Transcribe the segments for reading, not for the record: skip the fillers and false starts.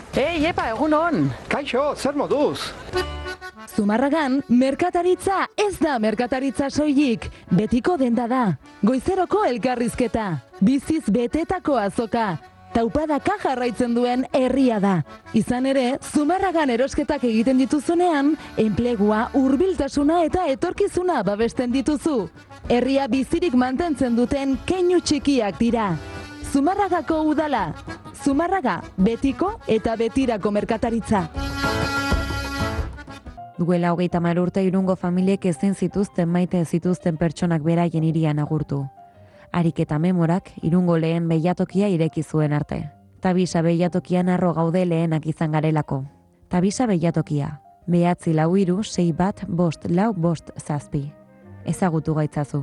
Epa, egunon! Kaixo, zer moduz? Zumarragan, merkataritza ez da merkataritza soilik, betiko denda da. Goizeroko elkarrizketa, biziz betetako azoka, taupadaka jarraitzen duen herria da. Izan ere, Zumarragan erosketak egiten dituzunean, enplegua, hurbiltasuna eta etorkizuna babesten dituzu. Herria bizirik mantentzen duten keinu txikiak dira. Zumarragako udala. Zumarraga, betiko eta betirako merkataritza. Duela 30 urte Irungo familiek ezin zituzten maite zituzten pertsonak beraien hirian agurtu. Harik eta memorak Irungo lehen beilatokia ireki zuen arte. Tabisa beilatokian harro gaude lehenak izan garelako. Tabisa beilatokia, 9431555 ezagutu gaitzazu.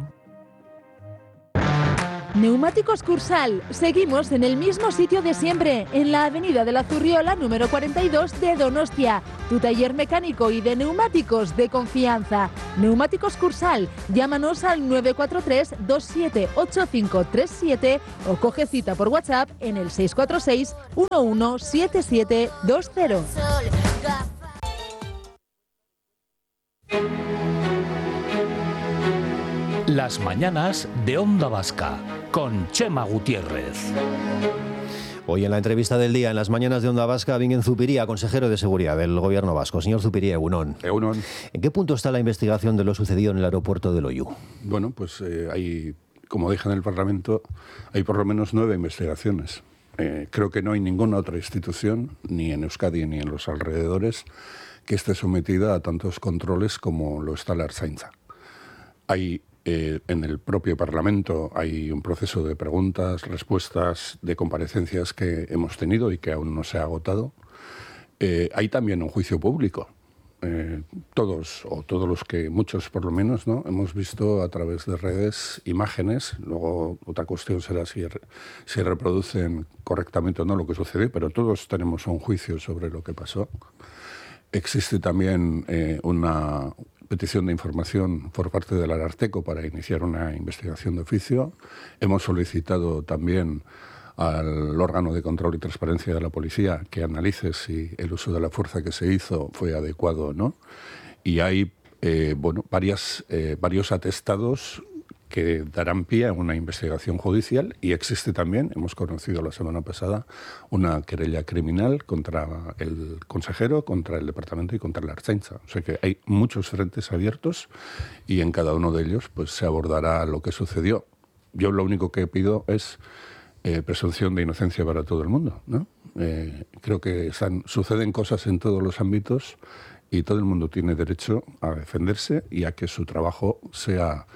Neumáticos Cursal. Seguimos en el mismo sitio de siempre, en la avenida de la Zurriola número 42 de Donostia. Tu taller mecánico y de neumáticos de confianza. Neumáticos Cursal. Llámanos al 943-278537 o coge cita por WhatsApp en el 646 117720. Las mañanas de Onda Vasca, con Chema Gutiérrez. Hoy en la entrevista del día, en las mañanas de Onda Vasca, Bingen Zupiria, consejero de Seguridad del Gobierno vasco. Señor Zupiria, egunon. Egunon. ¿En qué punto está la investigación de lo sucedido en el aeropuerto de Loiu? Bueno, pues hay, como dije en el Parlamento, hay por lo menos 9 investigaciones. Creo que no hay ninguna otra institución, ni en Euskadi ni en los alrededores, que esté sometida a tantos controles como lo está la Ertzaintza. Hay en el propio Parlamento hay un proceso de preguntas, respuestas, de comparecencias que hemos tenido y que aún no se ha agotado. Hay también un juicio público. Todos los que, muchos por lo menos, ¿no?, hemos visto a través de redes imágenes. Luego otra cuestión será si reproducen correctamente o no lo que sucedió, pero todos tenemos un juicio sobre lo que pasó. Existe también una petición de información por parte del Ararteko para iniciar una investigación de oficio. Hemos solicitado también al órgano de control y transparencia de la policía que analice si el uso de la fuerza que se hizo fue adecuado o no. Y hay varios atestados que darán pie a una investigación judicial, y existe también, hemos conocido la semana pasada, una querella criminal contra el consejero, contra el departamento y contra la Ertzaintza. O sea que hay muchos frentes abiertos y en cada uno de ellos pues se abordará lo que sucedió. Yo lo único que pido es presunción de inocencia para todo el mundo, ¿no? Creo que suceden cosas en todos los ámbitos y todo el mundo tiene derecho a defenderse y a que su trabajo sea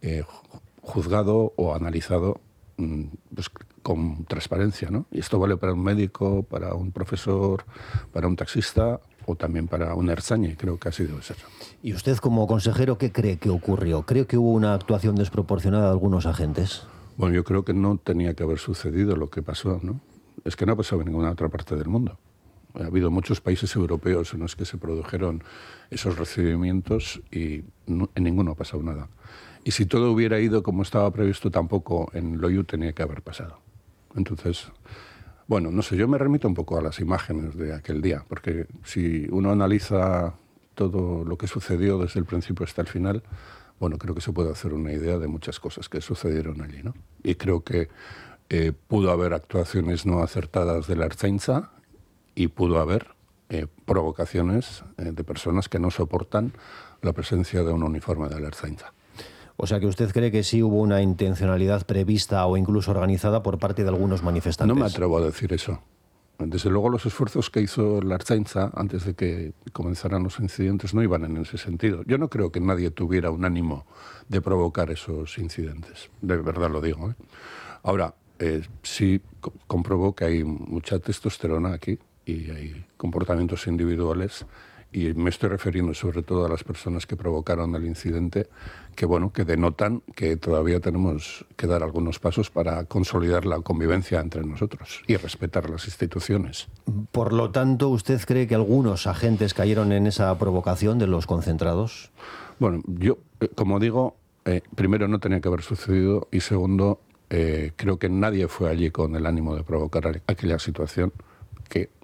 juzgado o analizado pues, con transparencia, ¿no? Y esto vale para un médico, para un profesor, para un taxista o también para un ertzaine, creo que así debe ser. ¿Y usted como consejero qué cree que ocurrió? ¿Cree que hubo una actuación desproporcionada de algunos agentes? Bueno, yo creo que no tenía que haber sucedido lo que pasó, ¿no? Es que no ha pasado en ninguna otra parte del mundo. Ha habido muchos países europeos en los que se produjeron esos recibimientos y en ninguno ha pasado nada. Y si todo hubiera ido como estaba previsto, tampoco en Loiu tenía que haber pasado. Entonces, bueno, no sé, yo me remito un poco a las imágenes de aquel día, porque si uno analiza todo lo que sucedió desde el principio hasta el final, bueno, creo que se puede hacer una idea de muchas cosas que sucedieron allí, ¿no? Y creo que pudo haber actuaciones no acertadas de la Ertzaintza y pudo haber provocaciones de personas que no soportan la presencia de un uniforme de la Ertzaintza. O sea que usted cree que sí hubo una intencionalidad prevista o incluso organizada por parte de algunos manifestantes. No me atrevo a decir eso. Desde luego los esfuerzos que hizo la Ertzaintza antes de que comenzaran los incidentes no iban en ese sentido. Yo no creo que nadie tuviera un ánimo de provocar esos incidentes. De verdad lo digo, ¿eh? Ahora, sí comprobó que hay mucha testosterona aquí y hay comportamientos individuales, y me estoy refiriendo sobre todo a las personas que provocaron el incidente, que bueno, que denotan que todavía tenemos que dar algunos pasos para consolidar la convivencia entre nosotros y respetar las instituciones. Por lo tanto, ¿usted cree que algunos agentes cayeron en esa provocación de los concentrados? Bueno, yo, como digo, primero no tenía que haber sucedido, y segundo, creo que nadie fue allí con el ánimo de provocar aquella situación, que, bueno,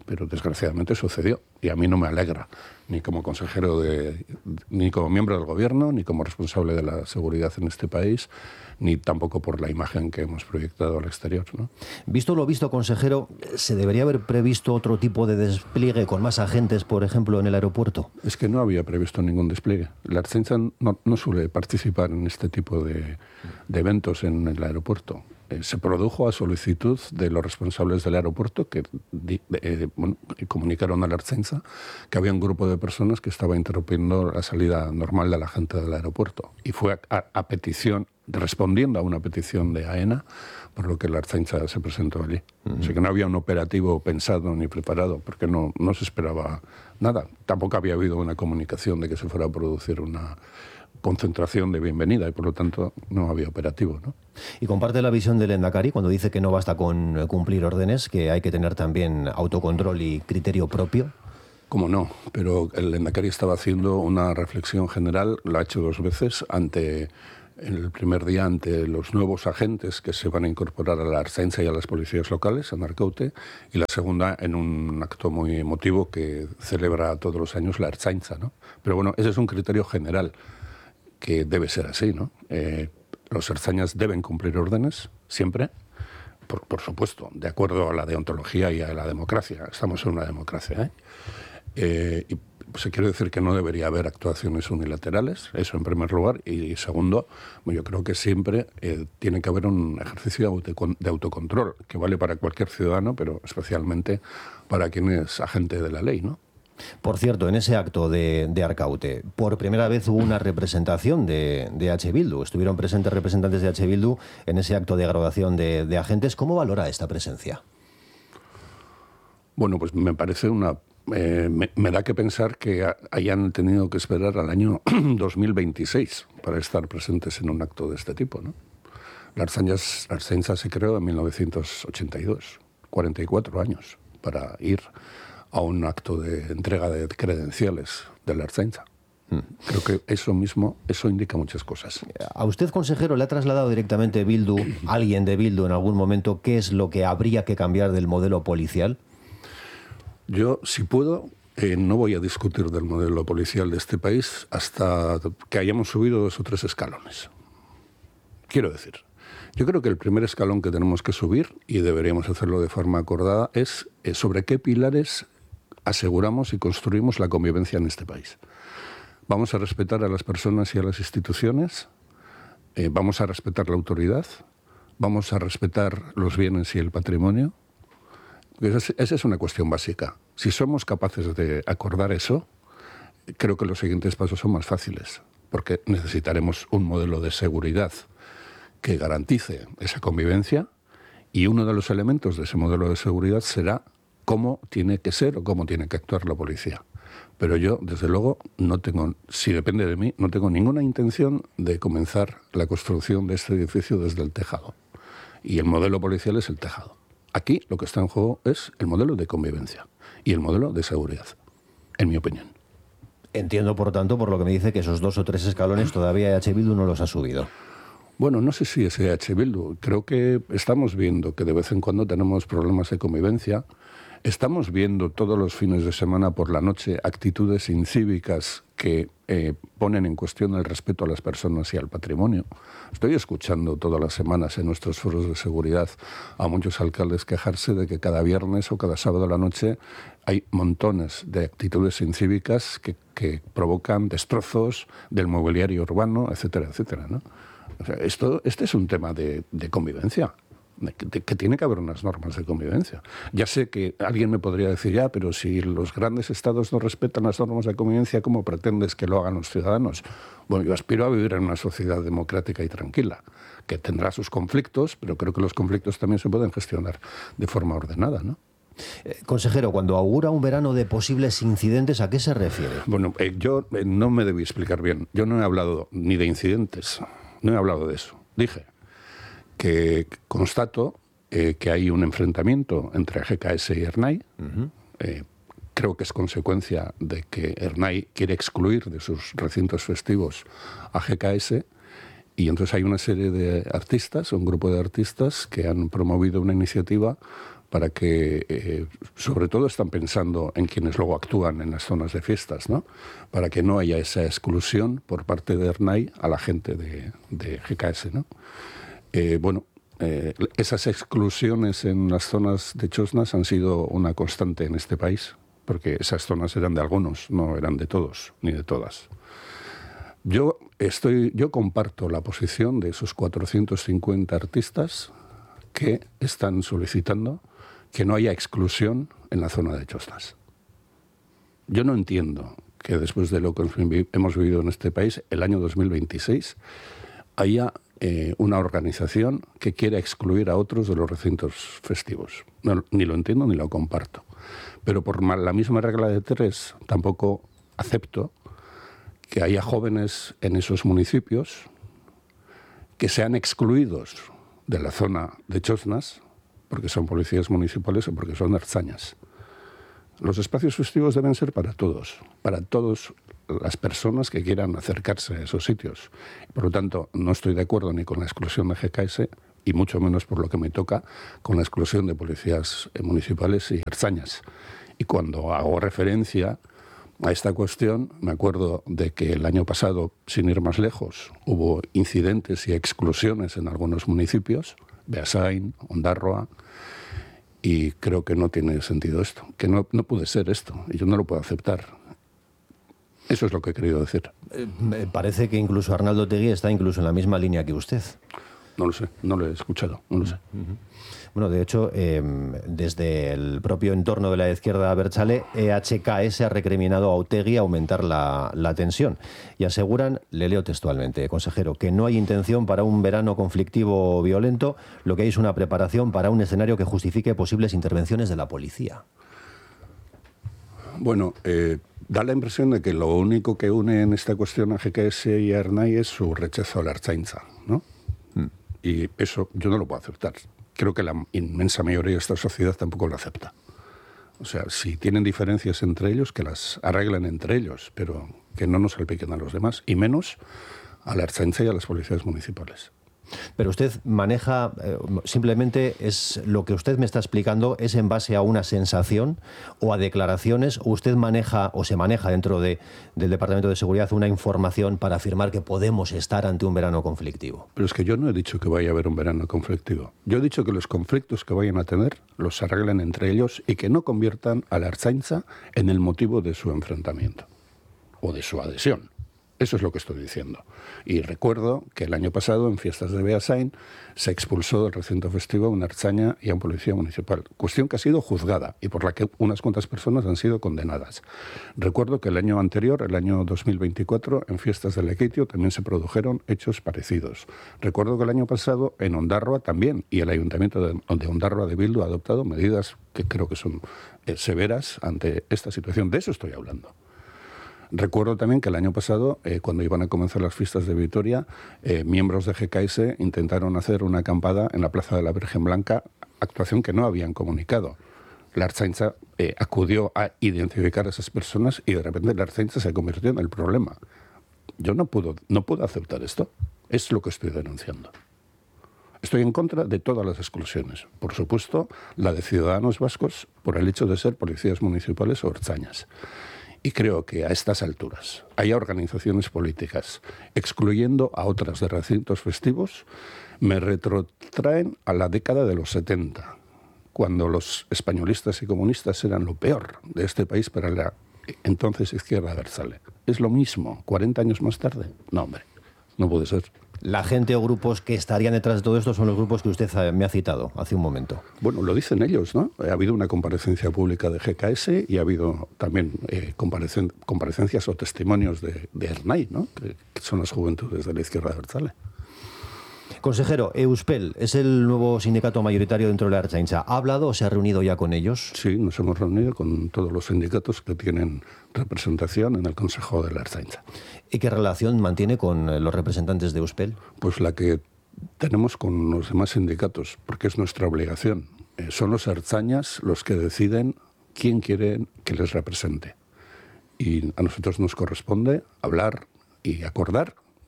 pero desgraciadamente sucedió y a mí no me alegra, ni como consejero ni como miembro del gobierno, ni como responsable de la seguridad en este país, ni tampoco por la imagen que hemos proyectado al exterior, ¿no? Visto lo visto, consejero, ¿se debería haber previsto otro tipo de despliegue con más agentes, por ejemplo, en el aeropuerto? Es que no había previsto ningún despliegue. La Ertzaintza no suele participar en este tipo de eventos en el aeropuerto. Se produjo a solicitud de los responsables del aeropuerto que comunicaron a la Ertzaintza que había un grupo de personas que estaba interrumpiendo la salida normal de la gente del aeropuerto. Y fue a petición, respondiendo a una petición de AENA, por lo que la Ertzaintza se presentó allí. O sea que no había un operativo pensado ni preparado, porque no se esperaba nada. Tampoco había habido una comunicación de que se fuera a producir una concentración de bienvenida y por lo tanto no había operativo, ¿no? Y comparte la visión del Lehendakari cuando dice que no basta con cumplir órdenes, que hay que tener también autocontrol y criterio propio. Cómo no, pero el Lehendakari estaba haciendo una reflexión general, lo ha hecho 2 veces, el primer día ante los nuevos agentes que se van a incorporar a la Ertzaintza y a las policías locales, en Arkaute, y la segunda en un acto muy emotivo que celebra todos los años la Ertzaintza, ¿no? Pero bueno, ese es un criterio general que debe ser así, ¿no? Los ertzainas deben cumplir órdenes, siempre, por supuesto, de acuerdo a la deontología y a la democracia. Estamos en una democracia, y pues quiero decir que no debería haber actuaciones unilaterales, eso en primer lugar, y segundo, yo creo que siempre tiene que haber un ejercicio de autocontrol, que vale para cualquier ciudadano, pero especialmente para quien es agente de la ley, ¿no? Por cierto, en ese acto de Arkaute, por primera vez hubo una representación de H. Bildu. Estuvieron presentes representantes de H. Bildu en ese acto de graduación de agentes. ¿Cómo valora esta presencia? Bueno, pues me parece me da que pensar que hayan tenido que esperar al año 2026 para estar presentes en un acto de este tipo, ¿no? La Ertzaintza se creó en 1982, 44 años, para ir a un acto de entrega de credenciales de la Ertzaintza. Creo que eso indica muchas cosas. ¿A usted, consejero, le ha trasladado directamente Bildu, alguien de Bildu en algún momento, qué es lo que habría que cambiar del modelo policial? Yo, si puedo, no voy a discutir del modelo policial de este país hasta que hayamos subido 2 o 3 escalones. Quiero decir, yo creo que el primer escalón que tenemos que subir, y deberíamos hacerlo de forma acordada, es sobre qué pilares aseguramos y construimos la convivencia en este país. ¿Vamos a respetar a las personas y a las instituciones? ¿Vamos a respetar la autoridad? ¿Vamos a respetar los bienes y el patrimonio? Esa es una cuestión básica. Si somos capaces de acordar eso, creo que los siguientes pasos son más fáciles, porque necesitaremos un modelo de seguridad que garantice esa convivencia, y uno de los elementos de ese modelo de seguridad será cómo tiene que ser o cómo tiene que actuar la policía. Pero yo, desde luego, si depende de mí, no tengo ninguna intención de comenzar la construcción de este edificio desde el tejado. Y el modelo policial es el tejado. Aquí lo que está en juego es el modelo de convivencia y el modelo de seguridad, en mi opinión. Entiendo, por tanto, por lo que me dice, que esos 2 o 3 escalones todavía H. Bildu no los ha subido. Bueno, no sé si es H. Bildu. Creo que estamos viendo que de vez en cuando tenemos problemas de convivencia. Estamos viendo todos los fines de semana por la noche actitudes incívicas que ponen en cuestión el respeto a las personas y al patrimonio. Estoy escuchando todas las semanas en nuestros foros de seguridad a muchos alcaldes quejarse de que cada viernes o cada sábado a la noche hay montones de actitudes incívicas que provocan destrozos del mobiliario urbano, etcétera, etcétera, ¿no? O sea, este es un tema de convivencia. Que tiene que haber unas normas de convivencia. Ya sé que alguien me podría decir, pero si los grandes estados no respetan las normas de convivencia, ¿cómo pretendes que lo hagan los ciudadanos? Bueno, yo aspiro a vivir en una sociedad democrática y tranquila, que tendrá sus conflictos, pero creo que los conflictos también se pueden gestionar de forma ordenada, ¿no? Consejero, cuando augura un verano de posibles incidentes, ¿a qué se refiere? Bueno, yo no me debí explicar bien. Yo no he hablado ni de incidentes, no he hablado de eso. Dije que constato que hay un enfrentamiento entre GKS y Ernai. Creo que es consecuencia de que Ernai quiere excluir de sus recintos festivos a GKS, y entonces hay una serie de artistas, un grupo de artistas que han promovido una iniciativa para que, sobre todo están pensando en quienes luego actúan en las zonas de fiestas, ¿no? Para que no haya esa exclusión por parte de Ernai a la gente de GKS, ¿no? Esas exclusiones en las zonas de Chosnas han sido una constante en este país, porque esas zonas eran de algunos, no eran de todos, ni de todas. Yo comparto la posición de esos 450 artistas que están solicitando que no haya exclusión en la zona de Chosnas. Yo no entiendo que después de lo que hemos vivido en este país, el año 2026, haya una organización que quiera excluir a otros de los recintos festivos. No, ni lo entiendo ni lo comparto. Pero por la misma regla de tres, tampoco acepto que haya jóvenes en esos municipios que sean excluidos de la zona de Chosnas porque son policías municipales o porque son ertzañas. Los espacios festivos deben ser para todas las personas que quieran acercarse a esos sitios. Por lo tanto, no estoy de acuerdo ni con la exclusión de GKS y mucho menos, por lo que me toca, con la exclusión de policías municipales y ertzañas. Y cuando hago referencia a esta cuestión, me acuerdo de que el año pasado, sin ir más lejos, hubo incidentes y exclusiones en algunos municipios, Beasain, Ondarroa, y creo que no tiene sentido esto, que no puede ser esto, y yo no lo puedo aceptar. Eso es lo que he querido decir. Me parece que incluso Arnaldo Otegi está incluso en la misma línea que usted. No lo sé, no lo he escuchado, no lo sé. Bueno, de hecho, desde el propio entorno de la izquierda abertzale, EHKS ha recriminado a Otegi aumentar la tensión y aseguran, le leo textualmente, consejero, que no hay intención para un verano conflictivo o violento, lo que hay es una preparación para un escenario que justifique posibles intervenciones de la policía. Bueno, da la impresión de que lo único que une en esta cuestión a GKS y a Ernai es su rechazo a la Ertzaintza, ¿no? Y eso yo no lo puedo aceptar. Creo que la inmensa mayoría de esta sociedad tampoco lo acepta. O sea, si tienen diferencias entre ellos, que las arreglen entre ellos, pero que no nos salpiquen a los demás, y menos a la Ertzaintza y a las policías municipales. Pero usted maneja, simplemente es lo que usted me está explicando, ¿es en base a una sensación o a declaraciones? ¿O usted maneja o se maneja dentro del Departamento de Seguridad una información para afirmar que podemos estar ante un verano conflictivo? Pero es que yo no he dicho que vaya a haber un verano conflictivo. Yo he dicho que los conflictos que vayan a tener los arreglen entre ellos y que no conviertan a la Ertzaintza en el motivo de su enfrentamiento o de su adhesión. Eso es lo que estoy diciendo. Y recuerdo que el año pasado, en fiestas de Beasain, se expulsó del recinto festivo a una ertzaña y a un policía municipal. Cuestión que ha sido juzgada y por la que unas cuantas personas han sido condenadas. Recuerdo que el año anterior, el año 2024, en fiestas de Lequeitio también se produjeron hechos parecidos. Recuerdo que el año pasado, en Ondarroa también, y el Ayuntamiento de Ondarroa de Bildu ha adoptado medidas que creo que son severas ante esta situación. De eso estoy hablando. Recuerdo también que el año pasado, cuando iban a comenzar las fiestas de Vitoria, miembros de GKS intentaron hacer una acampada en la Plaza de la Virgen Blanca, actuación que no habían comunicado. La Ertzaintza acudió a identificar a esas personas y de repente la Ertzaintza se convirtió en el problema. Yo no puedo aceptar esto. Es lo que estoy denunciando. Estoy en contra de todas las exclusiones. Por supuesto, la de ciudadanos vascos por el hecho de ser policías municipales o ertzañas. Y creo que a estas alturas haya organizaciones políticas excluyendo a otras de recintos festivos, me retrotraen a la década de los 70, cuando los españolistas y comunistas eran lo peor de este país para la entonces izquierda abertzale. Es lo mismo, 40 años más tarde. No, hombre, no puede ser. La gente o grupos que estarían detrás de todo esto son los grupos que usted me ha citado hace un momento. Bueno, lo dicen ellos, ¿no? Ha habido una comparecencia pública de GKS y ha habido también comparecencias o testimonios de Ernai, ¿no? Que son las juventudes de la izquierda abertzale. Consejero, Euspel es el nuevo sindicato mayoritario dentro de la Ertzaintza. ¿Ha hablado o se ha reunido ya con ellos? Sí, nos hemos reunido con todos los sindicatos que tienen representación en el Consejo de la Ertzaintza. ¿Y qué relación mantiene con los representantes de Euspel? Pues la que tenemos con los demás sindicatos, porque es nuestra obligación. Son los ertzañas los que deciden quién quieren que les represente. Y a nosotros nos corresponde hablar y acordar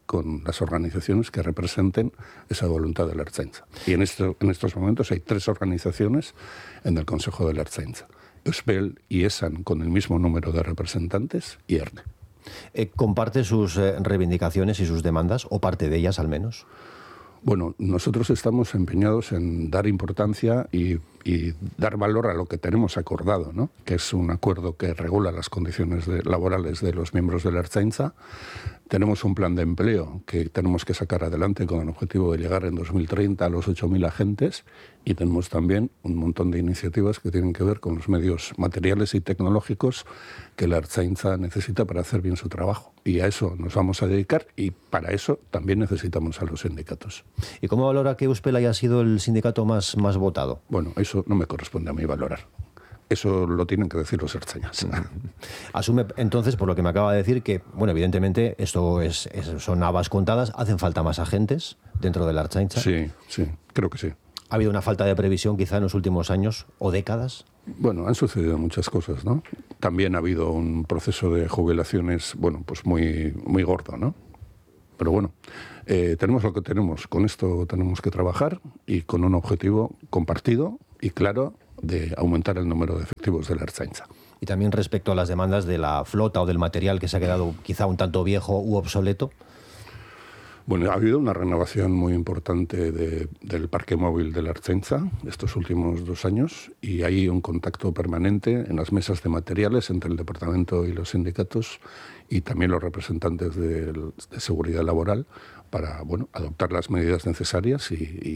con las organizaciones que representen esa voluntad de la Ertzaintza. Y en estos momentos hay 3 organizaciones en el Consejo de la Ertzaintza. Euspel y ESAN con el mismo número de representantes y ERNE. ¿Comparte sus reivindicaciones y sus demandas, o parte de ellas al menos? Bueno, nosotros estamos empeñados en dar importancia y dar valor a lo que tenemos acordado, ¿no? Que es un acuerdo que regula las condiciones laborales de los miembros de la Ertzaintza. Tenemos un plan de empleo que tenemos que sacar adelante con el objetivo de llegar en 2030 a los 8.000 agentes, y tenemos también un montón de iniciativas que tienen que ver con los medios materiales y tecnológicos que la Ertzaintza necesita para hacer bien su trabajo. Y a eso nos vamos a dedicar, y para eso también necesitamos a los sindicatos. ¿Y cómo valora que Euspel haya sido el sindicato más votado? Bueno, eso no me corresponde a mí valorar. Eso lo tienen que decir los ertzainas. Asume entonces, por lo que me acaba de decir, que, bueno, evidentemente esto son habas contadas, hacen falta más agentes dentro de la Ertzaintza. Sí, creo que sí. ¿Ha habido una falta de previsión quizá en los últimos años o décadas? Bueno, han sucedido muchas cosas, ¿no? También ha habido un proceso de jubilaciones, bueno, pues muy gordo, ¿no? Pero bueno, tenemos lo que tenemos. Con esto tenemos que trabajar, y con un objetivo compartido y claro de aumentar el número de efectivos de la Ertzaintza. Y también respecto a las demandas de la flota o del material que se ha quedado quizá un tanto viejo u obsoleto. Bueno, ha habido una renovación muy importante del parque móvil de la Ertzaintza estos últimos 2 años, y hay un contacto permanente en las mesas de materiales entre el departamento y los sindicatos, y también los representantes de seguridad laboral, para adoptar las medidas necesarias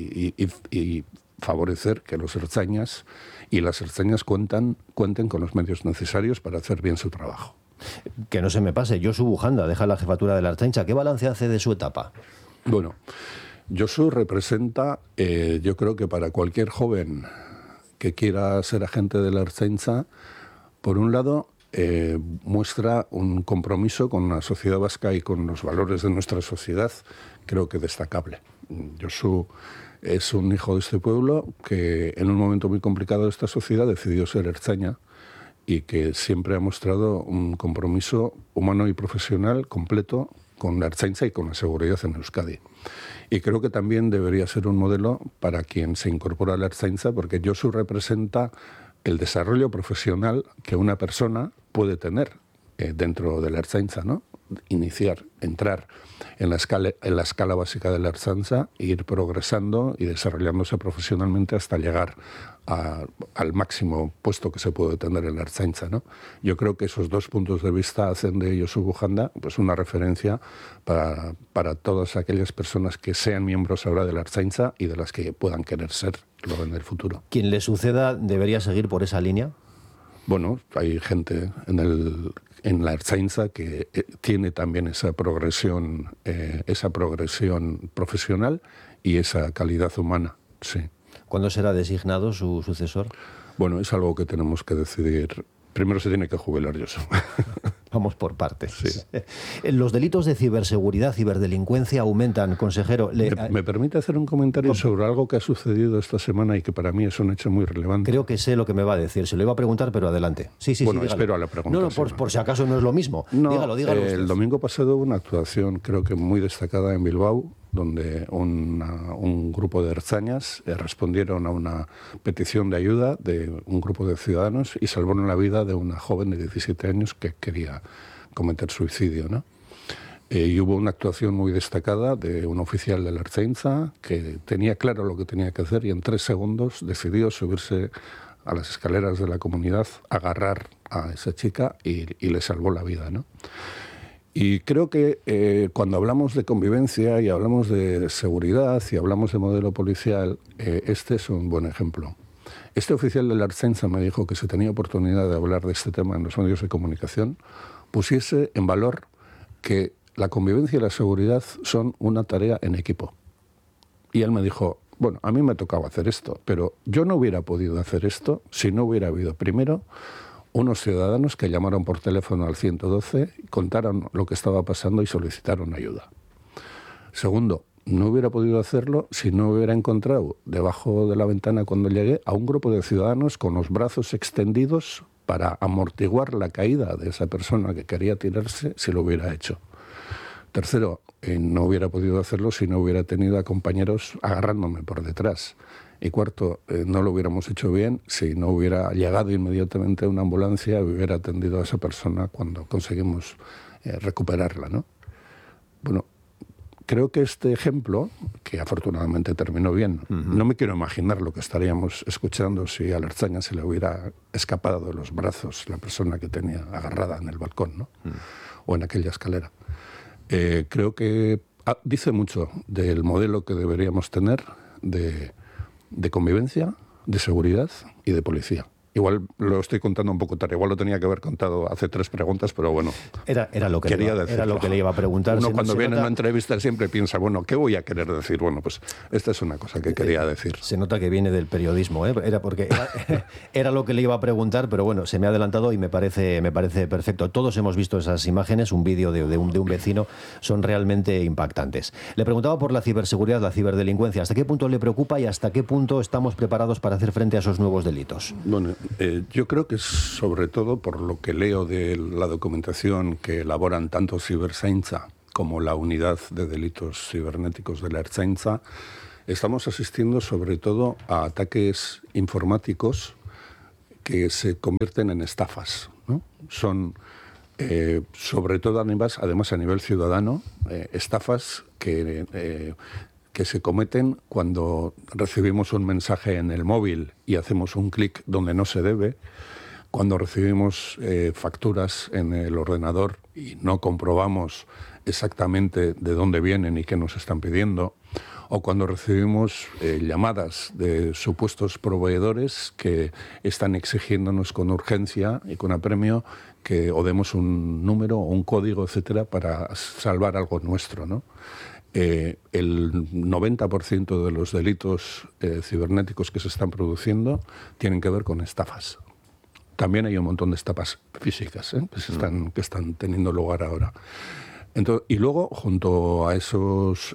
y favorecer que los ertzainas y las ertzainas cuenten con los medios necesarios para hacer bien su trabajo. Que no se me pase, Josu Bujanda deja la jefatura de la Ertzaintza. ¿Qué balance hace de su etapa? Bueno, Josu representa, yo creo que para cualquier joven que quiera ser agente de la Ertzaintza, por un lado, muestra un compromiso con la sociedad vasca y con los valores de nuestra sociedad, creo que destacable. Josu es un hijo de este pueblo que en un momento muy complicado de esta sociedad decidió ser ertzaina, y que siempre ha mostrado un compromiso humano y profesional completo con la Ertzaintza y con la seguridad en Euskadi. Y creo que también debería ser un modelo para quien se incorpora a la Ertzaintza, porque Josu representa el desarrollo profesional que una persona puede tener dentro de la Ertzaintza, ¿no? Entrar en la escala básica de la Ertzaintza e ir progresando y desarrollándose profesionalmente hasta llegar al máximo puesto que se puede tener en la Ertzaintza, ¿no? Yo creo que esos 2 puntos de vista hacen de Josu Bujanda pues una referencia para todas aquellas personas que sean miembros ahora de la Ertzaintza y de las que puedan querer serlo en el futuro. ¿Quien le suceda debería seguir por esa línea? Bueno, hay gente en la Ertzaintza que tiene también esa progresión profesional y esa calidad humana, sí. ¿Cuándo será designado su sucesor? Bueno, es algo que tenemos que decidir. Primero se tiene que jubilar Josu. Vamos por partes. Sí. Los delitos de ciberseguridad, ciberdelincuencia aumentan, consejero. ¿Me permite hacer un comentario sobre algo que ha sucedido esta semana y que para mí es un hecho muy relevante? Creo que sé lo que me va a decir. Se lo iba a preguntar, pero adelante. Sí, bueno, sí, espero a la pregunta. No, por si acaso no es lo mismo. No, dígalo usted. El domingo pasado hubo una actuación, creo que muy destacada en Bilbao, donde un grupo de ertzainas respondieron a una petición de ayuda de un grupo de ciudadanos y salvaron la vida de una joven de 17 años que quería cometer suicidio, ¿no? Y hubo una actuación muy destacada de un oficial de la Ertzaintza que tenía claro lo que tenía que hacer y en 3 segundos decidió subirse a las escaleras de la comunidad, agarrar a esa chica y le salvó la vida, ¿no? Y creo que cuando hablamos de convivencia y hablamos de seguridad y hablamos de modelo policial, este es un buen ejemplo. Este oficial de la Ertzaintza me dijo que si tenía oportunidad de hablar de este tema en los medios de comunicación, pusiese en valor que la convivencia y la seguridad son una tarea en equipo. Y él me dijo, bueno, a mí me tocaba hacer esto, pero yo no hubiera podido hacer esto si no hubiera habido, primero, unos ciudadanos que llamaron por teléfono al 112, contaron lo que estaba pasando y solicitaron ayuda. Segundo, no hubiera podido hacerlo si no hubiera encontrado debajo de la ventana cuando llegué a un grupo de ciudadanos con los brazos extendidos para amortiguar la caída de esa persona que quería tirarse si lo hubiera hecho. Tercero, no hubiera podido hacerlo si no hubiera tenido a compañeros agarrándome por detrás. Y cuarto, no lo hubiéramos hecho bien si no hubiera llegado inmediatamente una ambulancia y hubiera atendido a esa persona cuando conseguimos recuperarla, ¿no? Bueno, creo que este ejemplo, que afortunadamente terminó bien, no me quiero imaginar lo que estaríamos escuchando si a la Ertzaina se le hubiera escapado de los brazos la persona que tenía agarrada en el balcón, ¿no? O en aquella escalera. Creo que dice mucho del modelo que deberíamos tener de convivencia, de seguridad y de policía. Igual lo estoy contando un poco tarde, igual lo tenía que haber contado hace 3 preguntas, pero bueno, era lo que le iba a preguntar. Uno cuando viene a una entrevista siempre piensa, bueno, ¿qué voy a querer decir? Bueno, pues esta es una cosa que quería decir. Se nota que viene del periodismo, ¿eh? Era lo que le iba a preguntar, pero bueno, se me ha adelantado y me parece perfecto. Todos hemos visto esas imágenes, un vídeo de un vecino, son realmente impactantes. Le preguntaba por la ciberseguridad, la ciberdelincuencia. ¿Hasta qué punto le preocupa y hasta qué punto estamos preparados para hacer frente a esos nuevos delitos? Bueno, yo creo que sobre todo por lo que leo de la documentación que elaboran tanto Ciberzaintza como la unidad de delitos cibernéticos de la Ertzaintza, estamos asistiendo sobre todo a ataques informáticos que se convierten en estafas, ¿no? Son sobre todo además a nivel ciudadano, estafas que se cometen cuando recibimos un mensaje en el móvil y hacemos un clic donde no se debe, cuando recibimos facturas en el ordenador y no comprobamos exactamente de dónde vienen y qué nos están pidiendo, o cuando recibimos llamadas de supuestos proveedores que están exigiéndonos con urgencia y con apremio que o demos un número o un código, etcétera, para salvar algo nuestro, ¿no? El 90% de los delitos cibernéticos que se están produciendo tienen que ver con estafas. También hay un montón de estafas físicas que están teniendo lugar ahora. Entonces, y luego, junto a esos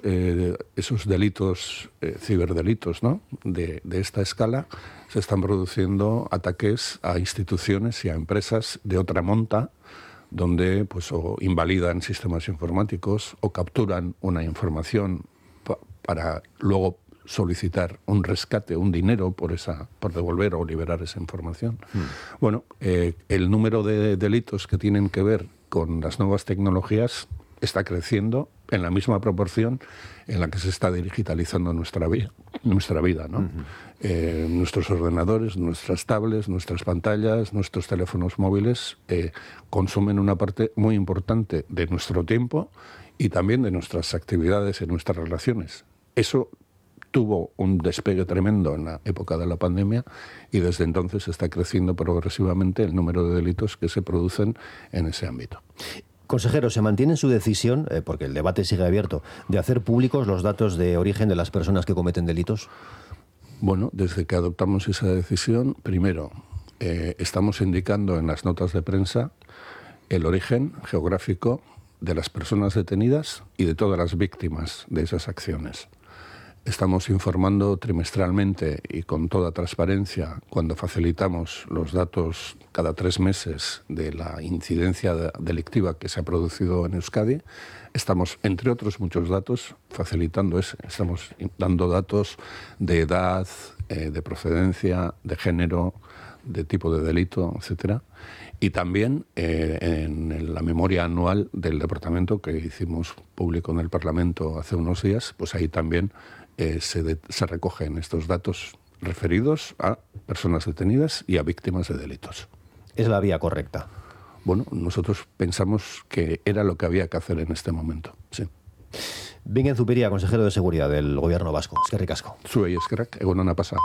delitos, ciberdelitos, ¿no? de esta escala, se están produciendo ataques a instituciones y a empresas de otra monta, donde pues o invalidan sistemas informáticos o capturan una información para luego solicitar un rescate, un dinero por devolver o liberar esa información. Bueno, el número de delitos que tienen que ver con las nuevas tecnologías está creciendo en la misma proporción en la que se está digitalizando nuestra vida, ¿no? Nuestros ordenadores, nuestras tablets, nuestras pantallas, nuestros teléfonos móviles consumen una parte muy importante de nuestro tiempo y también de nuestras actividades y nuestras relaciones. Eso tuvo un despegue tremendo en la época de la pandemia y desde entonces está creciendo progresivamente el número de delitos que se producen en ese ámbito. Consejero, ¿se mantiene su decisión, porque el debate sigue abierto, de hacer públicos los datos de origen de las personas que cometen delitos? Bueno, desde que adoptamos esa decisión, primero, estamos indicando en las notas de prensa el origen geográfico de las personas detenidas y de todas las víctimas de esas acciones. Estamos informando trimestralmente y con toda transparencia cuando facilitamos los datos cada 3 meses de la incidencia delictiva que se ha producido en Euskadi. Estamos, entre otros muchos datos, facilitando eso. Estamos dando datos de edad, de procedencia, de género, de tipo de delito, etcétera. Y también en la memoria anual del departamento que hicimos público en el Parlamento hace unos días, pues ahí también se recogen estos datos referidos a personas detenidas y a víctimas de delitos. ¿Es la vía correcta? Bueno, nosotros pensamos que era lo que había que hacer en este momento, sí. Bingen Zupiria, consejero de Seguridad del Gobierno vasco. Eskerrik asko. Zuei eskerrak, egunona pasa.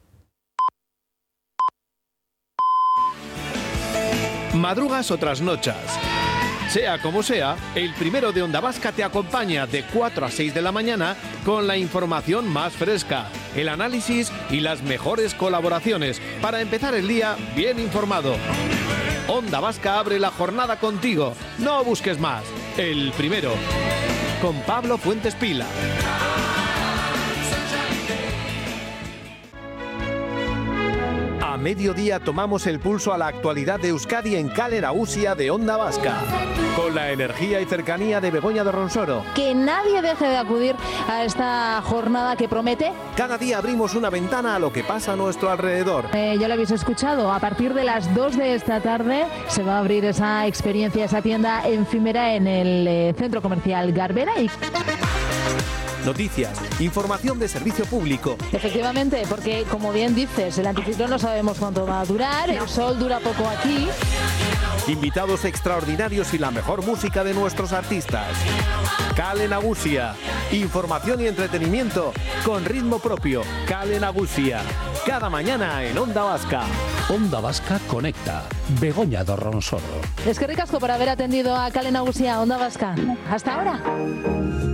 Madrugas o trasnochas. Sea como sea, el primero de Onda Vasca te acompaña de 4 a 6 de la mañana con la información más fresca, el análisis y las mejores colaboraciones para empezar el día bien informado. Onda Vasca abre la jornada contigo. No busques más. El primero. Con Pablo Fuentes Pila. mediodía tomamos el pulso a la actualidad de Euskadi en Kale Nagusia de Onda Vasca. Con la energía y cercanía de Begoña de Ronsoro. Que nadie deje de acudir a esta jornada que promete. Cada día abrimos una ventana a lo que pasa a nuestro alrededor. Ya lo habéis escuchado, a partir de las 2 de esta tarde se va a abrir esa experiencia, esa tienda efímera en el centro comercial Garbera. Y Noticias, información de servicio público. efectivamente, porque como bien dices, el anticiclón no sabemos cuánto va a durar, el sol dura poco aquí. Invitados extraordinarios y la mejor música de nuestros artistas. Kale Nagusia. Información y entretenimiento con ritmo propio. Kale Nagusia. Cada mañana en Onda Vasca. Onda Vasca conecta. Begoña de Ronsoro. Es que ricasco por haber atendido a Kale Nagusia, Onda Vasca. Hasta ahora.